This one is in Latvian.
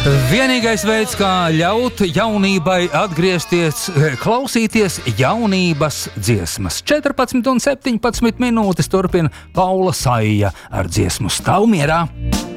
Vienīgais veids, kā ļaut jaunībai atgriezties, klausīties jaunības dziesmas. 14 un 17 minūtes turpina Paula Saija ar dziesmu Stāv mierā.